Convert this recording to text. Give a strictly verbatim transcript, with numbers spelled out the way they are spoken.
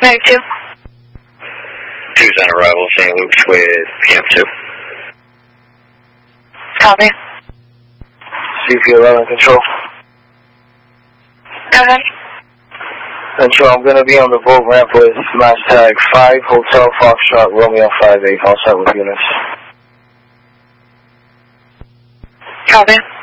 Mag two. Two's on arrival, Saint Luke's with Camp two. Copy. C P eleven control. Go ahead. Control, I'm going to be on the boat ramp with mass tag five, Hotel Foxtrot, Romeo five eight, all set with units. Copy.